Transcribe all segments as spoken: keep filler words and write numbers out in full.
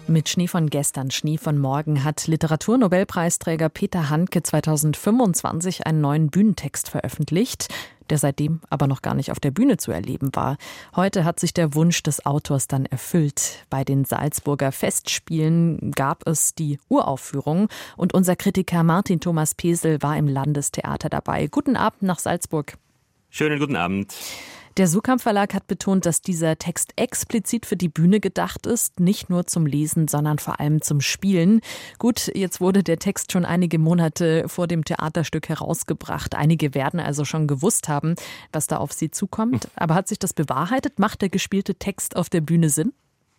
Mit Schnee von gestern, Schnee von morgen hat Literaturnobelpreisträger Peter Handke zweitausendfünfundzwanzig einen neuen Bühnentext veröffentlicht, der seitdem aber noch gar nicht auf der Bühne zu erleben war. Heute hat sich der Wunsch des Autors dann erfüllt. Bei den Salzburger Festspielen gab es die Uraufführung und unser Kritiker Martin Thomas Pesel war im Landestheater dabei. Guten Abend nach Salzburg. Schönen guten Abend. Der Suhrkamp Verlag hat betont, dass dieser Text explizit für die Bühne gedacht ist, nicht nur zum Lesen, sondern vor allem zum Spielen. Gut, jetzt wurde der Text schon einige Monate vor dem Theaterstück herausgebracht. Einige werden also schon gewusst haben, was da auf sie zukommt. Aber hat sich das bewahrheitet? Macht der gespielte Text auf der Bühne Sinn?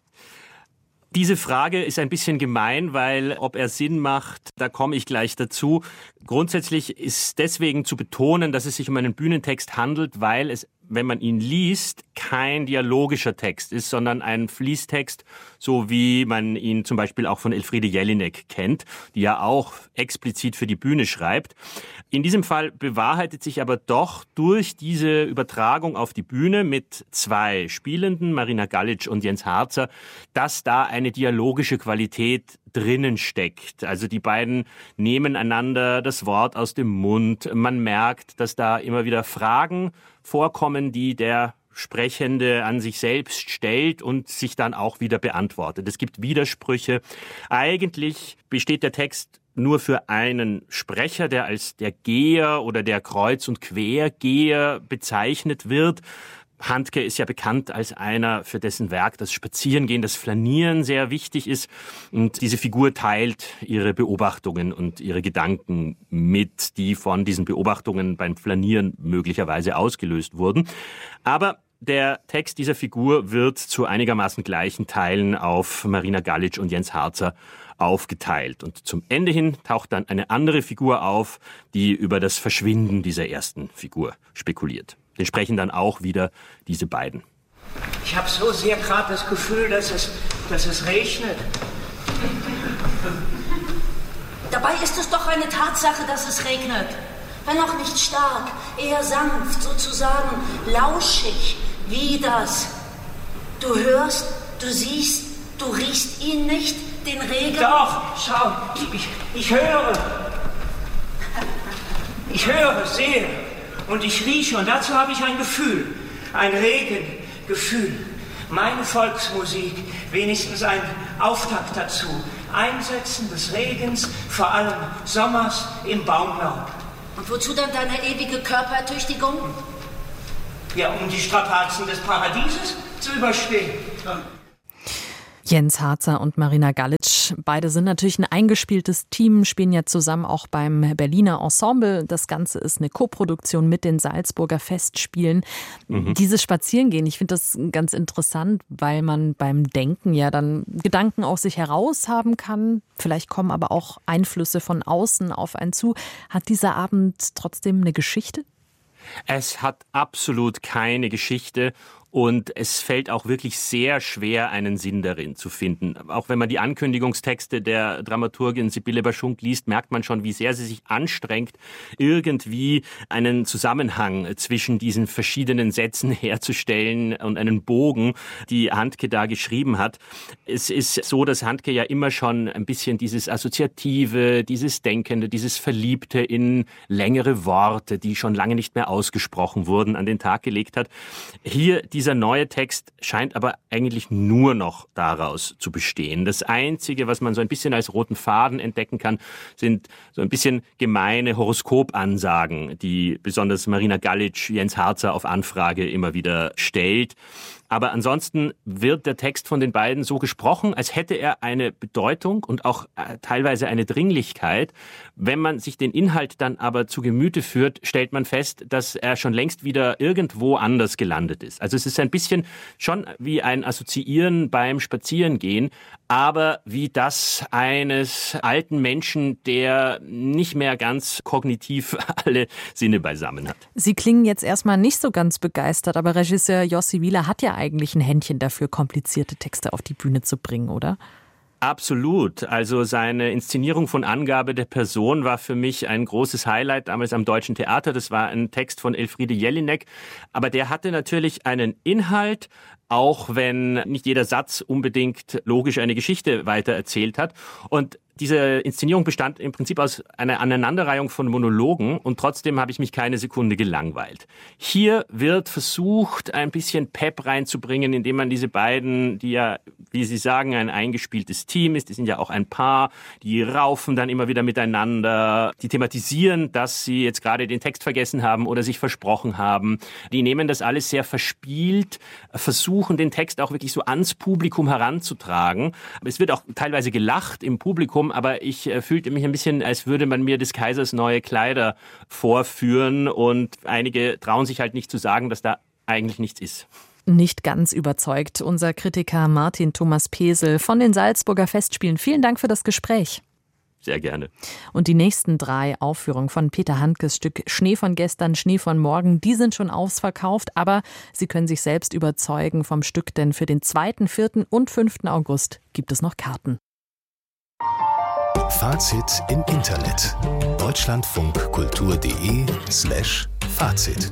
Diese Frage ist ein bisschen gemein, weil ob er Sinn macht, da komme ich gleich dazu. Grundsätzlich ist deswegen zu betonen, dass es sich um einen Bühnentext handelt, weil es, wenn man ihn liest, kein dialogischer Text ist, sondern ein Fließtext, so wie man ihn zum Beispiel auch von Elfriede Jelinek kennt, die ja auch explizit für die Bühne schreibt. In diesem Fall bewahrheitet sich aber doch durch diese Übertragung auf die Bühne mit zwei Spielenden, Marina Galic und Jens Harzer, dass da eine dialogische Qualität drinnen steckt. Also die beiden nehmen einander das Wort aus dem Mund. Man merkt, dass da immer wieder Fragen vorkommen, die der Sprechende an sich selbst stellt und sich dann auch wieder beantwortet. Es gibt Widersprüche. Eigentlich besteht der Text nur für einen Sprecher, der als der Geher oder der Kreuz- und Quergeher bezeichnet wird. Handke ist ja bekannt als einer, für dessen Werk das Spazierengehen, das Flanieren sehr wichtig ist. Und diese Figur teilt ihre Beobachtungen und ihre Gedanken mit, die von diesen Beobachtungen beim Flanieren möglicherweise ausgelöst wurden. Aber der Text dieser Figur wird zu einigermaßen gleichen Teilen auf Marina Galic und Jens Harzer aufgeteilt. Und zum Ende hin taucht dann eine andere Figur auf, die über das Verschwinden dieser ersten Figur spekuliert. Den sprechen dann auch wieder diese beiden. Ich habe so sehr gerade das Gefühl, dass es, dass es regnet. Dabei ist es doch eine Tatsache, dass es regnet. Wenn auch nicht stark, eher sanft, sozusagen lauschig, wie das. Du hörst, du siehst, du riechst ihn nicht, den Regen. Doch, schau, ich, ich höre. Ich höre, sehe. Und ich rieche, und dazu habe ich ein Gefühl, ein Regengefühl. Meine Volksmusik, wenigstens ein Auftakt dazu. Einsetzen des Regens, vor allem Sommers im Baumlaub. Und wozu dann deine ewige Körperertüchtigung? Ja, um die Strapazen des Paradieses zu überstehen. Jens Harzer und Marina Galic, beide sind natürlich ein eingespieltes Team, spielen ja zusammen auch beim Berliner Ensemble. Das Ganze ist eine Koproduktion mit den Salzburger Festspielen. Mhm. Dieses Spazierengehen, ich finde das ganz interessant, weil man beim Denken ja dann Gedanken aus sich heraus haben kann. Vielleicht kommen aber auch Einflüsse von außen auf einen zu. Hat dieser Abend trotzdem eine Geschichte? Es hat absolut keine Geschichte. Und es fällt auch wirklich sehr schwer, einen Sinn darin zu finden. Auch wenn man die Ankündigungstexte der Dramaturgin Sibylle Baschunk liest, merkt man schon, wie sehr sie sich anstrengt, irgendwie einen Zusammenhang zwischen diesen verschiedenen Sätzen herzustellen und einen Bogen, die Handke da geschrieben hat. Es ist so, dass Handke ja immer schon ein bisschen dieses Assoziative, dieses Denkende, dieses Verliebte in längere Worte, die schon lange nicht mehr ausgesprochen wurden, an den Tag gelegt hat. Hier die Dieser neue Text scheint aber eigentlich nur noch daraus zu bestehen. Das Einzige, was man so ein bisschen als roten Faden entdecken kann, sind so ein bisschen gemeine Horoskopansagen, die besonders Marina Galic, Jens Harzer auf Anfrage immer wieder stellt. Aber ansonsten wird der Text von den beiden so gesprochen, als hätte er eine Bedeutung und auch äh, teilweise eine Dringlichkeit. Wenn man sich den Inhalt dann aber zu Gemüte führt, stellt man fest, dass er schon längst wieder irgendwo anders gelandet ist. Also es ist ein bisschen schon wie ein Assoziieren beim Spazierengehen, aber wie das eines alten Menschen, der nicht mehr ganz kognitiv alle Sinne beisammen hat. Sie klingen jetzt erstmal nicht so ganz begeistert, aber Regisseur Jossi Wieler hat ja eigentlich ein Händchen dafür, komplizierte Texte auf die Bühne zu bringen, oder? Absolut. Also seine Inszenierung von Angabe der Person war für mich ein großes Highlight damals am Deutschen Theater. Das war ein Text von Elfriede Jelinek. Aber der hatte natürlich einen Inhalt, auch wenn nicht jeder Satz unbedingt logisch eine Geschichte weitererzählt hat. Und diese Inszenierung bestand im Prinzip aus einer Aneinanderreihung von Monologen und trotzdem habe ich mich keine Sekunde gelangweilt. Hier wird versucht, ein bisschen Pep reinzubringen, indem man diese beiden, die ja, wie Sie sagen, ein eingespieltes Team ist, die sind ja auch ein Paar, die raufen dann immer wieder miteinander, die thematisieren, dass sie jetzt gerade den Text vergessen haben oder sich versprochen haben. Die nehmen das alles sehr verspielt, versuchen den Text auch wirklich so ans Publikum heranzutragen. Es wird auch teilweise gelacht im Publikum, aber ich äh, fühlte mich ein bisschen, als würde man mir des Kaisers neue Kleider vorführen und einige trauen sich halt nicht zu sagen, dass da eigentlich nichts ist. Nicht ganz überzeugt unser Kritiker Martin Thomas Pesel von den Salzburger Festspielen. Vielen Dank für das Gespräch. Sehr gerne. Und die nächsten drei Aufführungen von Peter Handkes Stück Schnee von gestern, Schnee von morgen, die sind schon ausverkauft, aber Sie können sich selbst überzeugen vom Stück, denn für den zweiten, vierten und fünften August gibt es noch Karten. Fazit im Internet. deutschlandfunkkultur.de slash Fazit.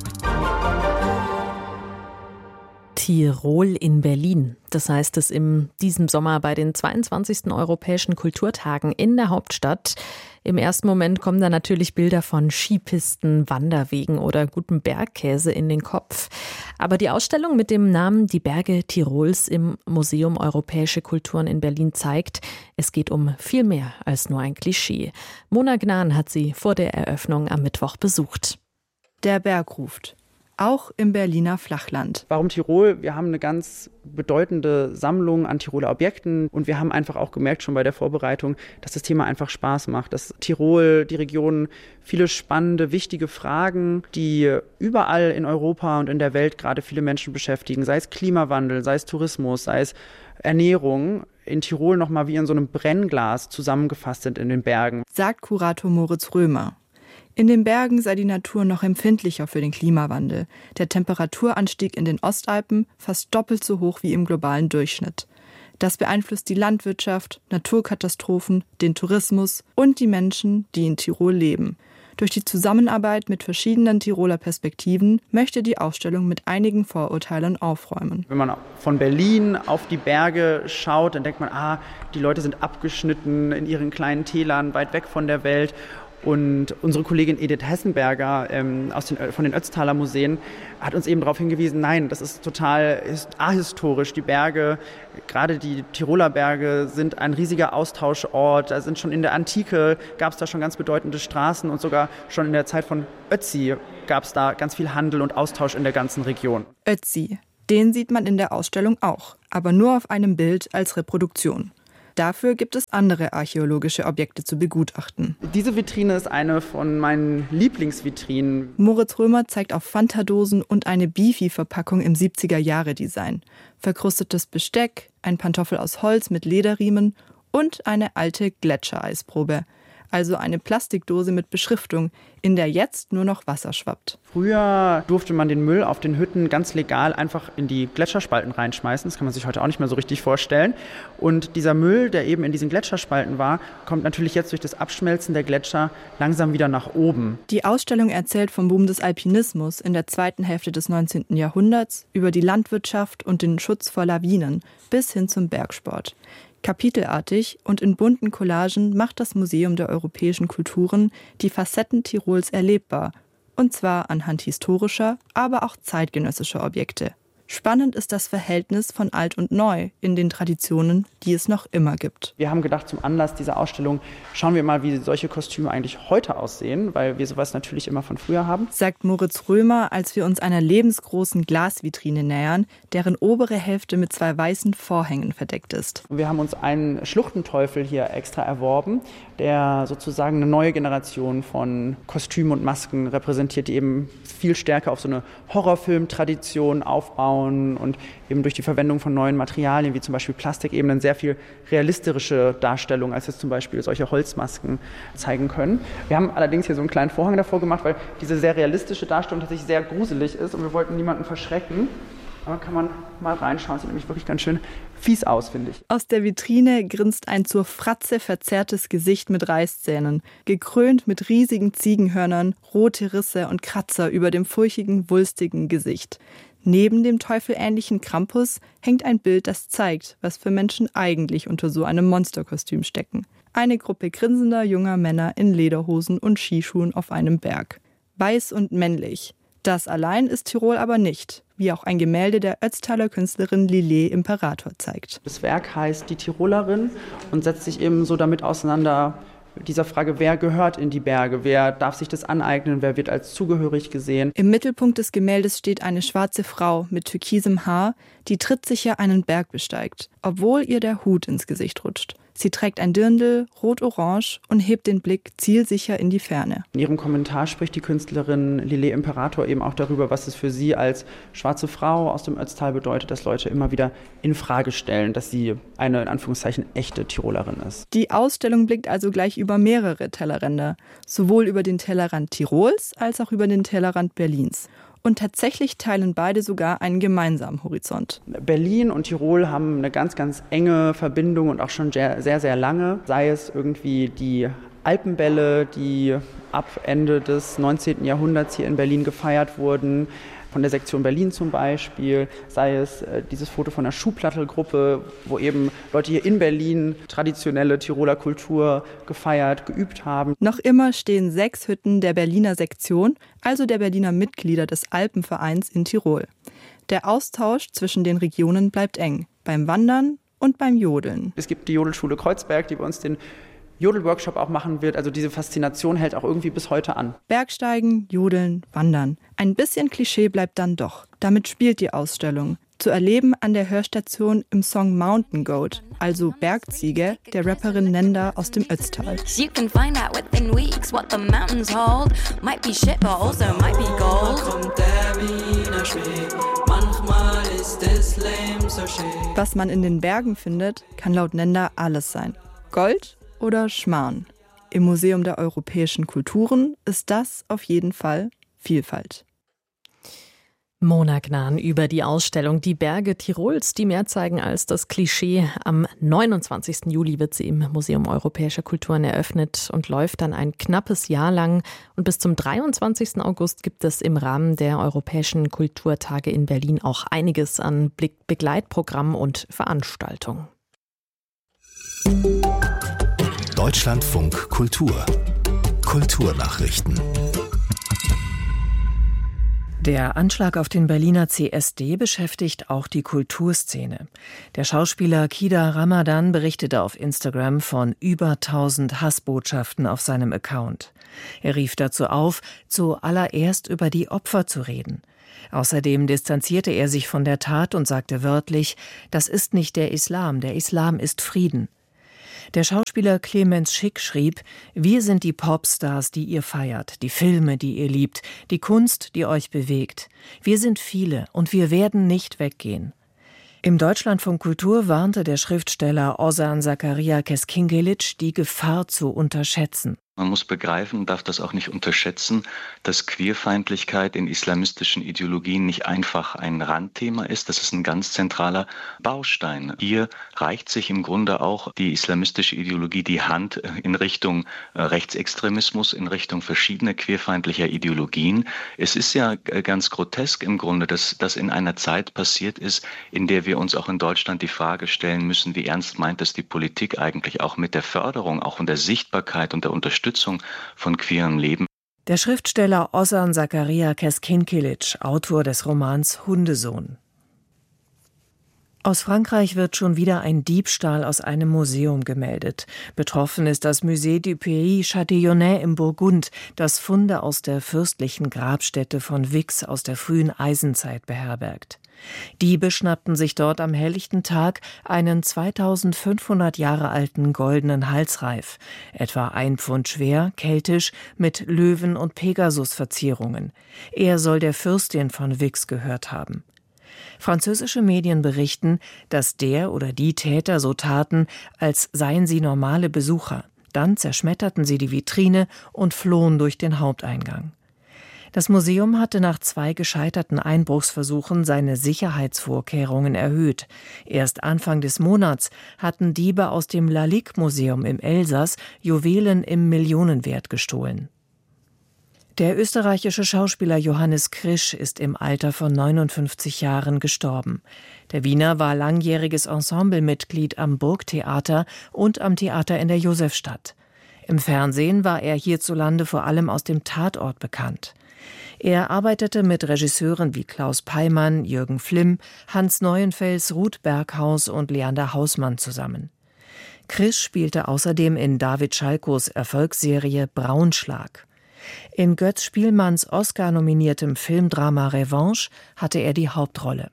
Tirol in Berlin. Das heißt es in diesem Sommer bei den zweiundzwanzigsten Europäischen Kulturtagen in der Hauptstadt. Im ersten Moment kommen da natürlich Bilder von Skipisten, Wanderwegen oder gutem Bergkäse in den Kopf. Aber die Ausstellung mit dem Namen Die Berge Tirols im Museum Europäische Kulturen in Berlin zeigt, es geht um viel mehr als nur ein Klischee. Mona Gnan hat sie vor der Eröffnung am Mittwoch besucht. Der Berg ruft. Auch im Berliner Flachland. Warum Tirol? Wir haben eine ganz bedeutende Sammlung an Tiroler Objekten und wir haben einfach auch gemerkt schon bei der Vorbereitung, dass das Thema einfach Spaß macht, dass Tirol, die Region, viele spannende, wichtige Fragen, die überall in Europa und in der Welt gerade viele Menschen beschäftigen, sei es Klimawandel, sei es Tourismus, sei es Ernährung, in Tirol nochmal wie in so einem Brennglas zusammengefasst sind in den Bergen. Sagt Kurator Moritz Römer. In den Bergen sei die Natur noch empfindlicher für den Klimawandel. Der Temperaturanstieg in den Ostalpen fast doppelt so hoch wie im globalen Durchschnitt. Das beeinflusst die Landwirtschaft, Naturkatastrophen, den Tourismus und die Menschen, die in Tirol leben. Durch die Zusammenarbeit mit verschiedenen Tiroler Perspektiven möchte die Ausstellung mit einigen Vorurteilen aufräumen. Wenn man von Berlin auf die Berge schaut, dann denkt man, ah, die Leute sind abgeschnitten in ihren kleinen Tälern, weit weg von der Welt. Und unsere Kollegin Edith Hessenberger ähm, aus den, von den Ötztaler Museen hat uns eben darauf hingewiesen, nein, das ist total ahistorisch. Die Berge, gerade die Tiroler Berge, sind ein riesiger Austauschort. Da sind schon in der Antike, gab es da schon ganz bedeutende Straßen und sogar schon in der Zeit von Ötzi gab es da ganz viel Handel und Austausch in der ganzen Region. Ötzi, den sieht man in der Ausstellung auch, aber nur auf einem Bild als Reproduktion. Dafür gibt es andere archäologische Objekte zu begutachten. Diese Vitrine ist eine von meinen Lieblingsvitrinen. Moritz Römer zeigt auf Fanta-Dosen und eine Beefy-Verpackung im siebziger-Jahre-Design. Verkrustetes Besteck, ein Pantoffel aus Holz mit Lederriemen und eine alte Gletschereisprobe. Also eine Plastikdose mit Beschriftung, in der jetzt nur noch Wasser schwappt. Früher durfte man den Müll auf den Hütten ganz legal einfach in die Gletscherspalten reinschmeißen. Das kann man sich heute auch nicht mehr so richtig vorstellen. Und dieser Müll, der eben in diesen Gletscherspalten war, kommt natürlich jetzt durch das Abschmelzen der Gletscher langsam wieder nach oben. Die Ausstellung erzählt vom Boom des Alpinismus in der zweiten Hälfte des neunzehnten Jahrhunderts, über die Landwirtschaft und den Schutz vor Lawinen bis hin zum Bergsport. Kapitelartig und in bunten Collagen macht das Museum der Europäischen Kulturen die Facetten Tirols erlebbar, und zwar anhand historischer, aber auch zeitgenössischer Objekte. Spannend ist das Verhältnis von alt und neu in den Traditionen, die es noch immer gibt. Wir haben gedacht, zum Anlass dieser Ausstellung schauen wir mal, wie solche Kostüme eigentlich heute aussehen, weil wir sowas natürlich immer von früher haben. Sagt Moritz Römer, als wir uns einer lebensgroßen Glasvitrine nähern, deren obere Hälfte mit zwei weißen Vorhängen verdeckt ist. Wir haben uns einen Schluchtenteufel hier extra erworben, der sozusagen eine neue Generation von Kostümen und Masken repräsentiert, die eben viel stärker auf so eine Horrorfilm-Tradition aufbauen und eben durch die Verwendung von neuen Materialien, wie zum Beispiel Plastik, eben eine sehr viel realistische Darstellung, als jetzt zum Beispiel solche Holzmasken zeigen können. Wir haben allerdings hier so einen kleinen Vorhang davor gemacht, weil diese sehr realistische Darstellung tatsächlich sehr gruselig ist und wir wollten niemanden verschrecken. Aber kann man mal reinschauen, sieht nämlich wirklich ganz schön fies aus, finde ich. Aus der Vitrine grinst ein zur Fratze verzerrtes Gesicht mit Reißzähnen, gekrönt mit riesigen Ziegenhörnern, rote Risse und Kratzer über dem furchigen, wulstigen Gesicht. Neben dem teufelähnlichen Krampus hängt ein Bild, das zeigt, was für Menschen eigentlich unter so einem Monsterkostüm stecken. Eine Gruppe grinsender junger Männer in Lederhosen und Skischuhen auf einem Berg. Weiß und männlich. Das allein ist Tirol aber nicht, wie auch ein Gemälde der Ötztaler Künstlerin Lillet Imperator zeigt. Das Werk heißt Die Tirolerin und setzt sich eben so damit auseinander, dieser Frage, wer gehört in die Berge, wer darf sich das aneignen, wer wird als zugehörig gesehen. Im Mittelpunkt des Gemäldes steht eine schwarze Frau mit türkisem Haar, die trittsicher einen Berg besteigt, obwohl ihr der Hut ins Gesicht rutscht. Sie trägt ein Dirndl, rot-orange und hebt den Blick zielsicher in die Ferne. In ihrem Kommentar spricht die Künstlerin Lillet Imperator eben auch darüber, was es für sie als schwarze Frau aus dem Ötztal bedeutet, dass Leute immer wieder in Frage stellen, dass sie eine in Anführungszeichen echte Tirolerin ist. Die Ausstellung blickt also gleich über mehrere Tellerränder, sowohl über den Tellerrand Tirols als auch über den Tellerrand Berlins. Und tatsächlich teilen beide sogar einen gemeinsamen Horizont. Berlin und Tirol haben eine ganz, ganz enge Verbindung und auch schon sehr, sehr, sehr lange. Sei es irgendwie die Alpenbälle, die ab Ende des neunzehnten Jahrhunderts hier in Berlin gefeiert wurden, von der Sektion Berlin zum Beispiel, sei es äh, dieses Foto von der Schuhplattelgruppe, wo eben Leute hier in Berlin traditionelle Tiroler Kultur gefeiert, geübt haben. Noch immer stehen sechs Hütten der Berliner Sektion, also der Berliner Mitglieder des Alpenvereins in Tirol. Der Austausch zwischen den Regionen bleibt eng, beim Wandern und beim Jodeln. Es gibt die Jodelschule Kreuzberg, die bei uns den Jodelworkshop auch machen wird. Also diese Faszination hält auch irgendwie bis heute an. Bergsteigen, Jodeln, Wandern. Ein bisschen Klischee bleibt dann doch. Damit spielt die Ausstellung. Zu erleben an der Hörstation im Song Mountain Goat, also Bergziege, der Rapperin Nenda aus dem Ötztal. Was man in den Bergen findet, kann laut Nenda alles sein. Gold oder Schmarrn. Im Museum der europäischen Kulturen ist das auf jeden Fall Vielfalt. Mona Gnan über die Ausstellung Die Berge Tirols, die mehr zeigen als das Klischee. Am neunundzwanzigsten Juli wird sie im Museum Europäischer Kulturen eröffnet und läuft dann ein knappes Jahr lang. Und bis zum dreiundzwanzigsten August gibt es im Rahmen der Europäischen Kulturtage in Berlin auch einiges an Begleitprogrammen und Veranstaltungen. Deutschlandfunk Kultur. Kulturnachrichten. Der Anschlag auf den Berliner C S D beschäftigt auch die Kulturszene. Der Schauspieler Kida Ramadan berichtete auf Instagram von über tausend Hassbotschaften auf seinem Account. Er rief dazu auf, zuallererst über die Opfer zu reden. Außerdem distanzierte er sich von der Tat und sagte wörtlich, das ist nicht der Islam, der Islam ist Frieden. Der Schauspieler Clemens Schick schrieb, wir sind die Popstars, die ihr feiert, die Filme, die ihr liebt, die Kunst, die euch bewegt. Wir sind viele und wir werden nicht weggehen. Im Deutschlandfunk Kultur warnte der Schriftsteller Ozan Zakaria Keskingelic, die Gefahr zu unterschätzen. Man muss begreifen, darf das auch nicht unterschätzen, dass Queerfeindlichkeit in islamistischen Ideologien nicht einfach ein Randthema ist. Das ist ein ganz zentraler Baustein. Hier reicht sich im Grunde auch die islamistische Ideologie die Hand in Richtung Rechtsextremismus, in Richtung verschiedener queerfeindlicher Ideologien. Es ist ja ganz grotesk im Grunde, dass das in einer Zeit passiert ist, in der wir uns auch in Deutschland die Frage stellen müssen, wie ernst meint es die Politik eigentlich auch mit der Förderung, auch und der Sichtbarkeit und der Unterstützung von queerem Leben. Der Schriftsteller Ozan Zakaria Keskingelic, Autor des Romans Hundesohn. Aus Frankreich wird schon wieder ein Diebstahl aus einem Museum gemeldet. Betroffen ist das Musée du Pays Châtillonnais im Burgund, das Funde aus der fürstlichen Grabstätte von Vix aus der frühen Eisenzeit beherbergt. Diebe schnappten sich dort am helllichten Tag einen zweitausendfünfhundert Jahre alten goldenen Halsreif, etwa ein Pfund schwer, keltisch, mit Löwen- und Pegasus-Verzierungen. Er soll der Fürstin von Vix gehört haben. Französische Medien berichten, dass der oder die Täter so taten, als seien sie normale Besucher. Dann zerschmetterten sie die Vitrine und flohen durch den Haupteingang. Das Museum hatte nach zwei gescheiterten Einbruchsversuchen seine Sicherheitsvorkehrungen erhöht. Erst Anfang des Monats hatten Diebe aus dem Lalique-Museum im Elsass Juwelen im Millionenwert gestohlen. Der österreichische Schauspieler Johannes Krisch ist im Alter von neunundfünfzig Jahren gestorben. Der Wiener war langjähriges Ensemblemitglied am Burgtheater und am Theater in der Josefstadt. Im Fernsehen war er hierzulande vor allem aus dem Tatort bekannt. Er arbeitete mit Regisseuren wie Klaus Peimann, Jürgen Flimm, Hans Neuenfels, Ruth Berghaus und Leander Hausmann zusammen. Krisch spielte außerdem in David Schalkos Erfolgsserie Braunschlag. In Götz Spielmanns Oscar-nominiertem Filmdrama Revanche hatte er die Hauptrolle.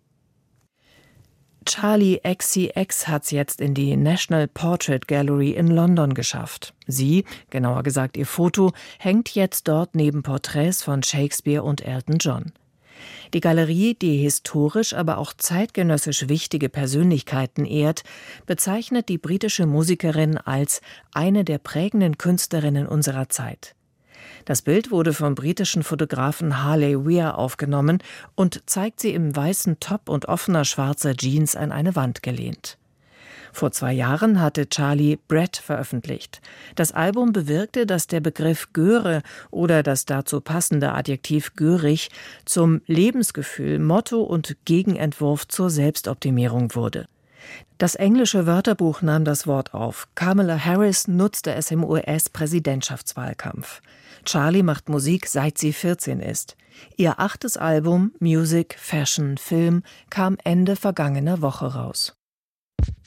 Charli X C X hat's jetzt in die National Portrait Gallery in London geschafft. Sie, genauer gesagt ihr Foto, hängt jetzt dort neben Porträts von Shakespeare und Elton John. Die Galerie, die historisch, aber auch zeitgenössisch wichtige Persönlichkeiten ehrt, bezeichnet die britische Musikerin als eine der prägenden Künstlerinnen unserer Zeit. Das Bild wurde vom britischen Fotografen Harley Weir aufgenommen und zeigt sie im weißen Top und offener schwarzer Jeans an eine Wand gelehnt. Vor zwei Jahren hatte Charli Bread veröffentlicht. Das Album bewirkte, dass der Begriff Göre oder das dazu passende Adjektiv görig zum Lebensgefühl, Motto und Gegenentwurf zur Selbstoptimierung wurde. Das englische Wörterbuch nahm das Wort auf. Kamala Harris nutzte es im U S-Präsidentschaftswahlkampf. Charli macht Musik, seit sie vierzehn ist. Ihr achtes Album Music, Fashion, Film kam Ende vergangener Woche raus.